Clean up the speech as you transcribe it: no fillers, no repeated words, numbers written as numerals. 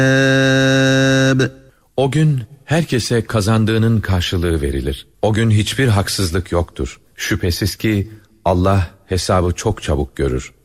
O gün herkese kazandığının karşılığı verilir. O gün hiçbir haksızlık yoktur. Şüphesiz ki Allah hesabı çok çabuk görür.